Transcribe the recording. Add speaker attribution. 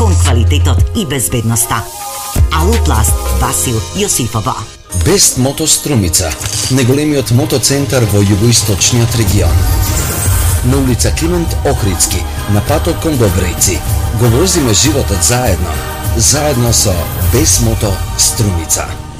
Speaker 1: кон квалитетот и безбедноста. Алопласт Васил Јосифова.
Speaker 2: Бест Мото Струмица, најголемиот мотоцентар во југоисточниот регион. На улица Климент Охридски, на патот кон Добрејци. Го возиме животот заедно со Бест Мото Струмица.